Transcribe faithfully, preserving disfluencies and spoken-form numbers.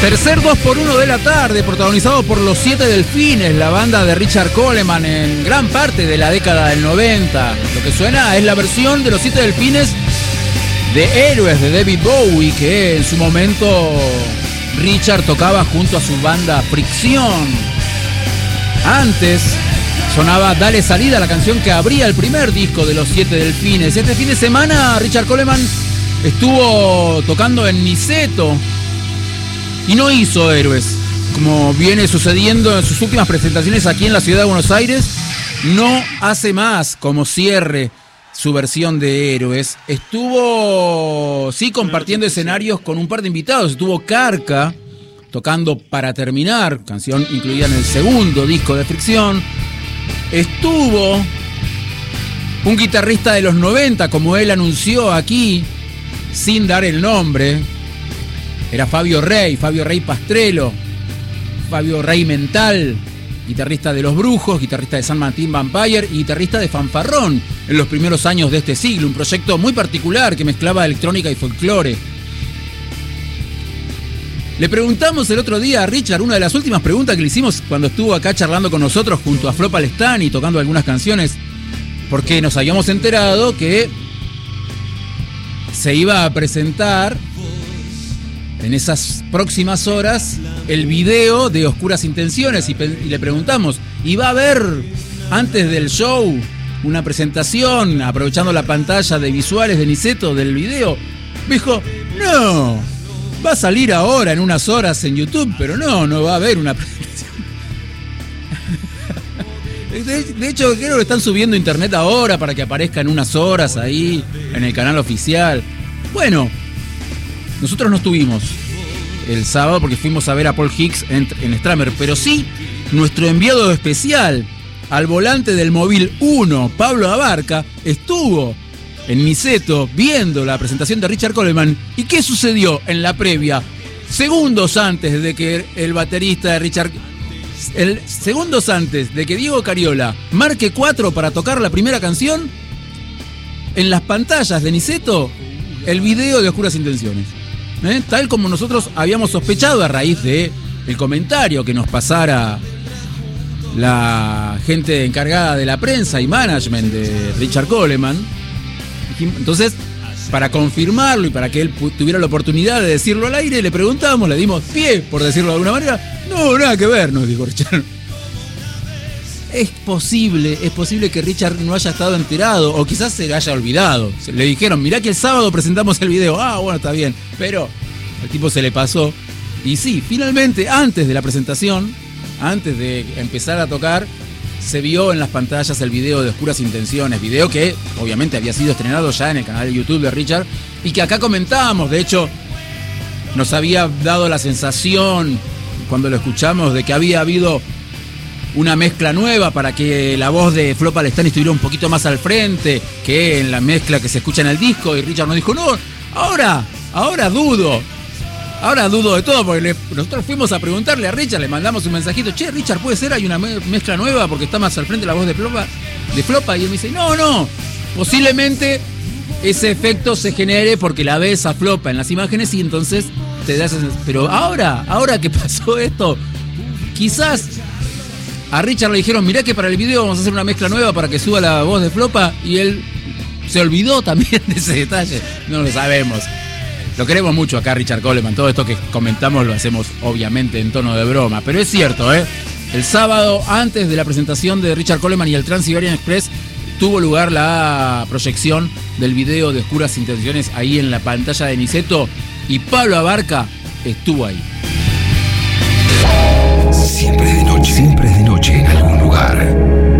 Tercer dos por uno de la tarde, protagonizado por Los Siete Delfines, la banda de Richard Coleman en gran parte de la década del noventa. Lo que suena es la versión de Los Siete Delfines de Héroes de David Bowie, que en su momento Richard tocaba junto a su banda Fricción. Antes sonaba Dale Salida, la canción que abría el primer disco de Los Siete Delfines. Este fin de semana Richard Coleman estuvo tocando en Niceto y no hizo Héroes, como viene sucediendo en sus últimas presentaciones aquí en la ciudad de Buenos Aires. No hace más como cierre su versión de Héroes. Estuvo, sí, compartiendo escenarios con un par de invitados. Estuvo Carca tocando Para Terminar, canción incluida en el segundo disco de Fricción. Estuvo un guitarrista de los noventa, como él anunció aquí, sin dar el nombre. Era Fabio Rey, Fabio Rey Pastrello, Fabio Rey Mental, guitarrista de Los Brujos, guitarrista de San Martín Vampire y guitarrista de Fanfarrón en los primeros años de este siglo. Un proyecto muy particular que mezclaba electrónica y folclore. Le preguntamos el otro día a Richard, una de las últimas preguntas que le hicimos cuando estuvo acá charlando con nosotros junto a Flo Palestani y tocando algunas canciones, porque nos habíamos enterado que se iba a presentar en esas próximas horas el video de Oscuras Intenciones, y, y le preguntamos, ¿y va a haber antes del show una presentación aprovechando la pantalla de visuales de Niceto del video? Me dijo, no, va a salir ahora en unas horas en YouTube, pero no, no va a haber una presentación. De, de hecho, creo que lo están subiendo a internet ahora para que aparezca en unas horas ahí en el canal oficial. Bueno, nosotros no estuvimos el sábado porque fuimos a ver a Paul Hicks en, en Stramer, pero sí nuestro enviado especial al volante del Móvil uno, Pablo Abarca, estuvo en Niceto viendo la presentación de Richard Coleman. ¿Y qué sucedió en la previa? Segundos antes de que el baterista de Richard... El, segundos antes de que Diego Cariola marque cuatro para tocar la primera canción, en las pantallas de Niceto, el video de Oscuras Intenciones. ¿Eh? Tal como nosotros habíamos sospechado a raíz de el comentario que nos pasara la gente encargada de la prensa y management de Richard Coleman. Entonces, para confirmarlo y para que él tuviera la oportunidad de decirlo al aire, le preguntamos, le dimos pie, por decirlo de alguna manera. No, nada que ver, nos dijo Richard. Es posible, es posible que Richard no haya estado enterado, o quizás se haya olvidado. Le dijeron, mirá que el sábado presentamos el video. Ah, bueno, está bien. Pero al tipo se le pasó. Y sí, finalmente, antes de la presentación, antes de empezar a tocar, se vio en las pantallas el video de Oscuras Intenciones. Video que obviamente había sido estrenado ya en el canal de YouTube de Richard y que acá comentábamos. De hecho, nos había dado la sensación, cuando lo escuchamos, de que había habido una mezcla nueva para que la voz de Flo Palestani estuviera un poquito más al frente que en la mezcla que se escucha en el disco. Y Richard nos dijo, no, ahora, ahora dudo. Ahora dudo de todo, porque le, nosotros fuimos a preguntarle a Richard, le mandamos un mensajito, che, Richard, ¿puede ser? Hay una me- mezcla nueva porque está más al frente la voz de Flopa, de Flopa. Y él me dice, no, no, posiblemente ese efecto se genere porque la ves a Flopa en las imágenes y entonces te das... Pero ahora, ahora que pasó esto, quizás a Richard le dijeron, mirá que para el video vamos a hacer una mezcla nueva para que suba la voz de Flopa, y él se olvidó también de ese detalle. No lo sabemos. Lo queremos mucho acá, Richard Coleman. Todo esto que comentamos lo hacemos obviamente en tono de broma, pero es cierto, ¿eh? El sábado, antes de la presentación de Richard Coleman y el Trans-Siberian Express, tuvo lugar la proyección del video de Oscuras Intenciones ahí en la pantalla de Niceto, y Pablo Abarca estuvo ahí. Siempre es de noche, siempre es de noche en algún lugar.